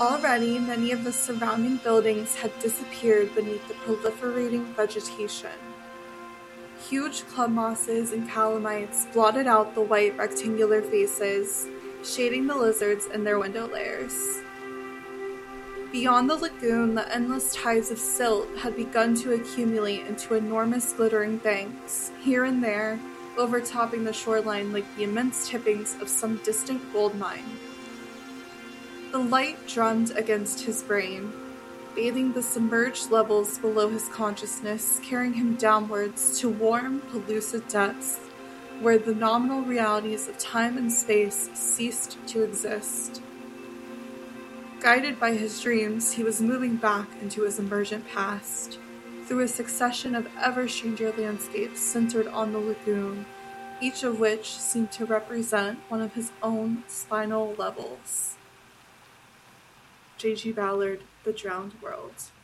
Already, many of the surrounding buildings had disappeared beneath the proliferating vegetation. Huge club mosses and calamites blotted out the white rectangular faces, shading the lizards in their window layers. Beyond the lagoon, the endless tides of silt had begun to accumulate into enormous glittering banks, here and there, overtopping the shoreline like the immense tippings of some distant gold mine. The light drummed against his brain, bathing the submerged levels below his consciousness, carrying him downwards to warm, pellucid depths, where the nominal realities of time and space ceased to exist. Guided by his dreams, he was moving back into his emergent past, through a succession of ever-stranger landscapes centered on the lagoon, each of which seemed to represent one of his own spinal levels. J.G. Ballard, The Drowned World.